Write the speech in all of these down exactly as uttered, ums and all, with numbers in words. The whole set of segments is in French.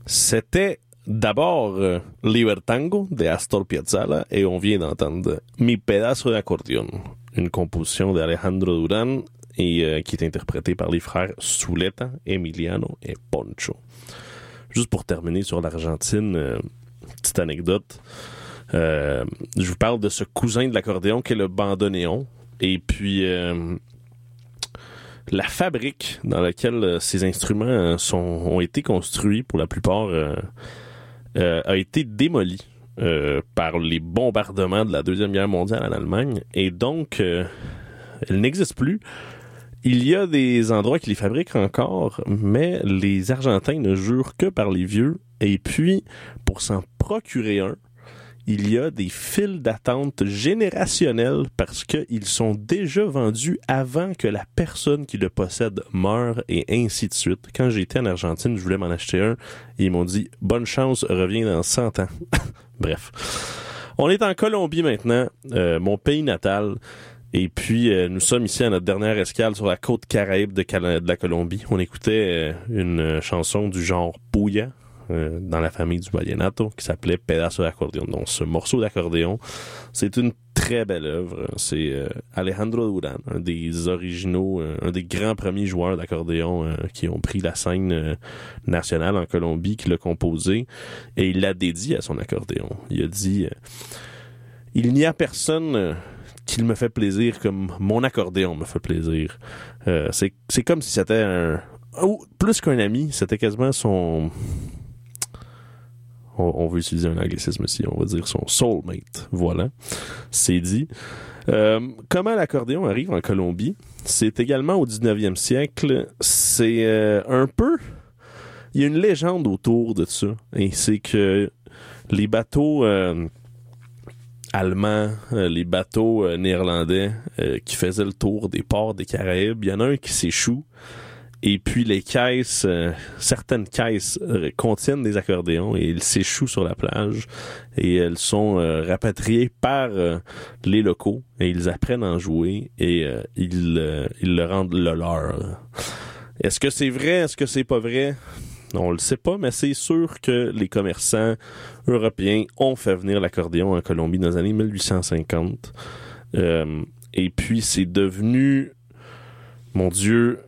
C'était d'abord euh, Libertango de Astor Piazzolla et on vient d'entendre Mi pedazo de acordeón, une composition d'Alejandro Duran et euh, qui est interprétée par les frères Zuleta, Emiliano et Poncho. Juste pour terminer sur l'Argentine, euh, petite anecdote. Euh, je vous parle de ce cousin de l'accordéon qui est le bandoneon. Et puis, euh, la fabrique dans laquelle euh, ces instruments sont, ont été construits, pour la plupart, euh, euh, a été démolie euh, par les bombardements de la Deuxième Guerre mondiale en Allemagne. Et donc, euh, elle n'existe plus. Il y a des endroits qui les fabriquent encore, mais les Argentins ne jurent que par les vieux. Et puis, pour s'en procurer un, il y a des files d'attente générationnelles parce qu'ils sont déjà vendus avant que la personne qui le possède meure et ainsi de suite. Quand j'étais en Argentine, je voulais m'en acheter un et ils m'ont dit « Bonne chance, reviens dans cent ans. » Bref. On est en Colombie maintenant, euh, mon pays natal. Et puis, euh, nous sommes ici à notre dernière escale sur la côte caraïbe de, Cal- de la Colombie. On écoutait euh, une euh, chanson du genre Puya, euh, dans la famille du vallenato, qui s'appelait Pedazo de acordeón. Donc, ce morceau d'accordéon, c'est une très belle œuvre. C'est euh, Alejandro Duran, un des originaux, euh, un des grands premiers joueurs d'accordéon euh, qui ont pris la scène euh, nationale en Colombie, qui l'a composé, et il l'a dédié à son accordéon. Il a dit euh, « Il n'y a personne... Euh, qu'il me fait plaisir comme mon accordéon me fait plaisir. Euh, c'est, c'est comme si c'était un... Oh, plus qu'un ami, c'était quasiment son... On, on veut utiliser un anglicisme ici, on va dire son soulmate. Voilà, c'est dit. Euh, comment l'accordéon arrive en Colombie? C'est également au dix-neuvième siècle. C'est euh, un peu... Il y a une légende autour de ça. Et c'est que les bateaux... Euh, allemands, euh, les bateaux euh, néerlandais euh, qui faisaient le tour des ports des Caraïbes. Il y en a un qui s'échoue et puis les caisses, euh, certaines caisses euh, contiennent des accordéons et ils s'échouent sur la plage et elles sont euh, rapatriées par euh, les locaux et ils apprennent à en jouer et euh, ils, euh, ils le rendent le leur. Est-ce que c'est vrai? Est-ce que c'est pas vrai? On le sait pas, mais c'est sûr que les commerçants européens ont fait venir l'accordéon en Colombie dans les années mille huit cent cinquante. Euh, et puis, c'est devenu, mon Dieu,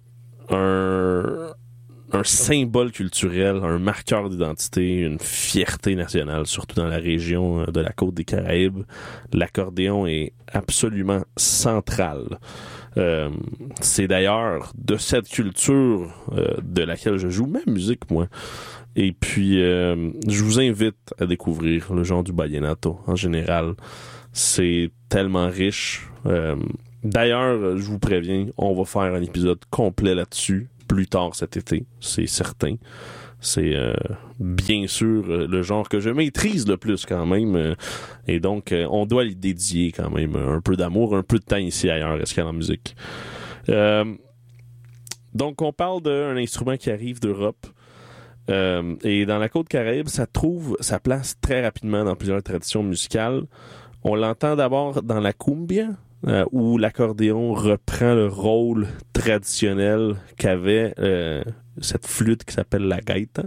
un, un symbole culturel, un marqueur d'identité, une fierté nationale, surtout dans la région de la côte des Caraïbes. L'accordéon est absolument central. Euh, c'est d'ailleurs de cette culture euh, de laquelle je joue ma musique, moi. Et puis, euh, je vous invite à découvrir le genre du vallenato en général. C'est tellement riche. Euh, d'ailleurs, je vous préviens, on va faire un épisode complet là-dessus plus tard cet été, c'est certain. C'est euh, bien sûr euh, le genre que je maîtrise le plus quand même. Euh, et donc, euh, on doit lui dédier quand même un peu d'amour, un peu de temps ici ailleurs, est-ce qu'il y a en musique. Euh, donc, on parle d'un instrument qui arrive d'Europe. Euh, et dans la côte caraïbe, ça trouve sa place très rapidement dans plusieurs traditions musicales. On l'entend d'abord dans la cumbia, euh, où l'accordéon reprend le rôle traditionnel qu'avait euh, cette flûte qui s'appelle la gaita.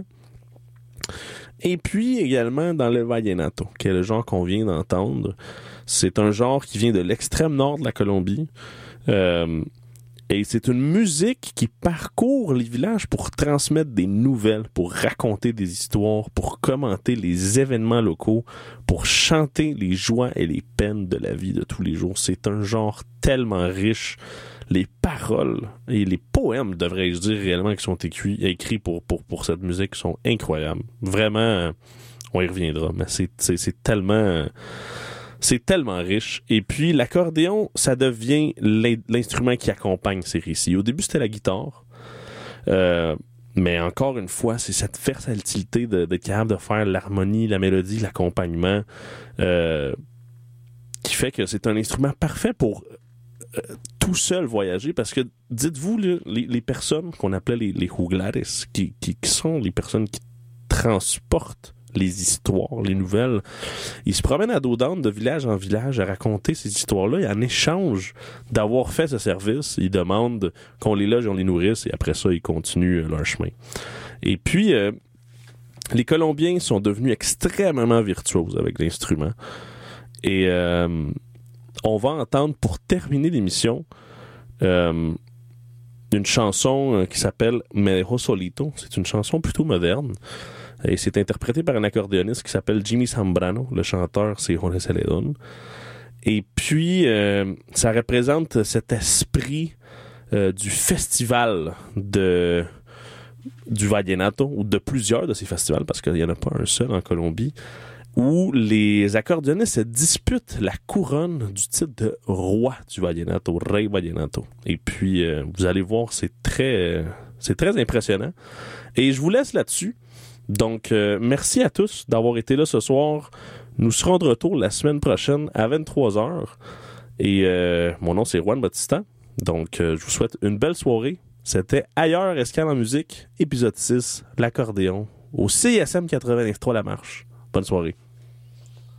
Et puis également dans le vallenato, qui est le genre qu'on vient d'entendre. C'est un genre qui vient de l'extrême nord de la Colombie. Euh, et c'est une musique qui parcourt les villages pour transmettre des nouvelles, pour raconter des histoires, pour commenter les événements locaux, pour chanter les joies et les peines de la vie de tous les jours. C'est un genre tellement riche. Les paroles et les poèmes, devrais-je dire réellement, qui sont écrits, écrits pour, pour, pour cette musique sont incroyables. Vraiment, on y reviendra, mais c'est, c'est, c'est tellement... C'est tellement riche. Et puis, l'accordéon, ça devient l'instrument qui accompagne ces récits. Au début, c'était la guitare. Euh, mais encore une fois, c'est cette versatilité de, d'être capable de faire l'harmonie, la mélodie, l'accompagnement, euh, qui fait que c'est un instrument parfait pour euh, tout seul voyager. Parce que, dites-vous, là, les, les personnes qu'on appelait les, les juglares, qui, qui, qui sont les personnes qui transportent les histoires, les nouvelles. Ils se promènent à dos d'âne de village en village à raconter ces histoires-là et en échange d'avoir fait ce service, ils demandent qu'on les loge, on les nourrisse et après ça, ils continuent leur chemin. Et puis, euh, Les Colombiens sont devenus extrêmement virtuoses avec l'instrument. Et euh, on va entendre, pour terminer l'émission, euh, une chanson qui s'appelle Me Dejo Solito. C'est une chanson plutôt moderne. Et c'est interprété par un accordéoniste qui s'appelle Jimmy Zambrano. Le chanteur, c'est Jorge Celedón. Et puis, euh, ça représente cet esprit euh, du festival de... du vallenato, ou de plusieurs de ces festivals, parce qu'il n'y en a pas un seul en Colombie, où les accordéonistes se disputent la couronne du titre de roi du vallenato, rey vallenato. Et puis, euh, vous allez voir, c'est très, euh, c'est très impressionnant. Et je vous laisse là-dessus. Donc, euh, merci à tous d'avoir été là ce soir. Nous serons de retour la semaine prochaine à vingt-trois heures. Et euh, mon nom, c'est Juan Bautista. Donc, euh, je vous souhaite une belle soirée. C'était Ailleurs, Escale en musique, épisode six, l'accordéon, au C I S M quatre-vingt-treize La Marche. Bonne soirée.